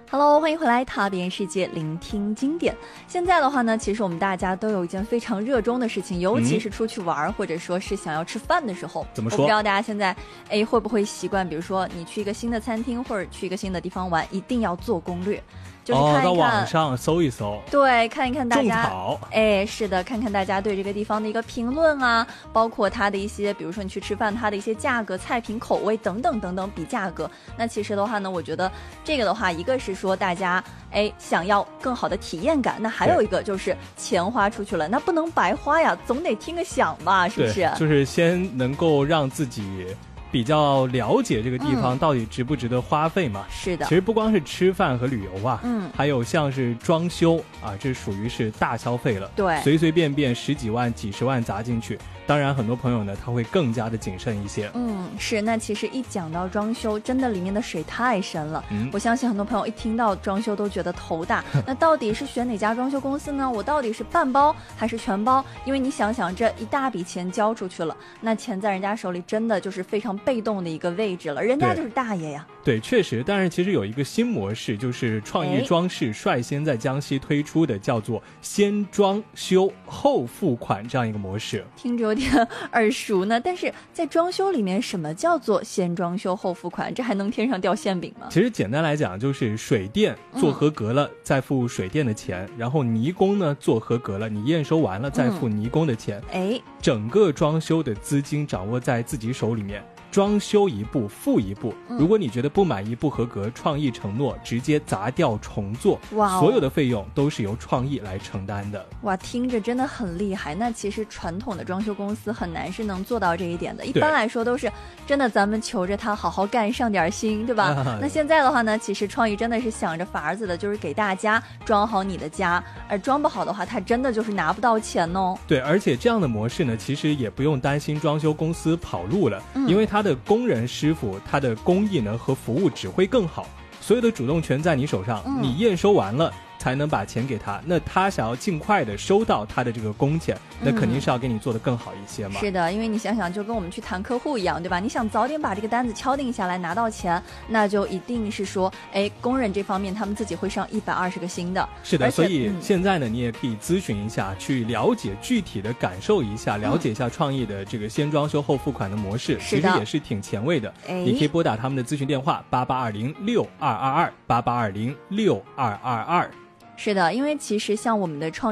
Hello， 欢迎回来，踏遍世界，聆听经典。现在的话呢，其实我们大家都有一件非常热衷的事情，尤其是出去玩，或者说是想要吃饭的时候。 怎么说？ 我不知道大家现在会不会习惯，比如说你去一个新的餐厅或者去一个新的地方玩，一定要做攻略。就是看一看到网上搜一搜， 对，看一看大家， 种草， 是的，看看大家对这个地方的一个评论啊，包括它的一些，比如说你去吃饭，它的一些价格、菜品、口味等等等等比价格。那其实的话呢，我觉得这个的话，一个是说大家想要更好的体验感，那还有一个就是钱花出去了，那不能白花呀，总得听个响吧，是不是？ 就是先能够让自己比较了解这个地方到底值不值得花费嘛。 是的， 其实不光是吃饭和旅游啊，还有像是装修啊，这属于是大消费了。 对， 随随便便十几万、几十万砸进去。当然很多朋友呢他会更加的谨慎一些。 是，那其实一讲到装修，真的里面的水太深了。我相信很多朋友一听到装修都觉得头大。那到底是选哪家装修公司呢？我到底是半包还是全包？因为你想想，这一大笔钱交出去了，那钱在人家手里真的就是非常被动的一个位置了，人家就是大爷呀。 对，确实。但是其实有一个新模式，就是创意装饰率先在江西推出的，叫做先装修后付款这样一个模式。 听着有点耳熟呢，但是在装修里面，什么叫做先装修后付款？这还能天上掉馅饼吗？ 其实简单来讲，就是水电做合格了，再付水电的钱，然后泥工呢做合格了，你验收完了再付泥工的钱。整个装修的资金掌握在自己手里面。装修一步付一步，如果你觉得不满意不合格，创意承诺直接砸掉重做。所有的费用都是由创意来承担的。 哇，听着真的很厉害。那其实传统的装修公司很难是能做到这一点的，一般来说都是真的咱们求着他好好干，上点心，对吧？那现在的话呢，其实创意真的是想着法子的，就是给大家装好你的家，而装不好的话他真的就是拿不到钱哦。 对，而且这样的模式呢，其实也不用担心装修公司跑路了，因为他的工人师傅他的工艺呢和服务只会更好，所有的主动权在你手上，你验收完了才能把钱给他，那他想要尽快的收到他的这个工钱，那肯定是要给你做的更好一些嘛。 是的，因为你想想，就跟我们去谈客户一样，对吧？你想早点把这个单子敲定下来拿到钱，那就一定是说工人这方面他们自己会上120个心的。 是的，所以现在呢你也可以咨询一下，去了解具体的感受一下，了解一下创意的这个先装修后付款的模式，其实也是挺前卫的。你可以拨打他们的咨询电话8820622288206222。 是的，因为其实像我们的创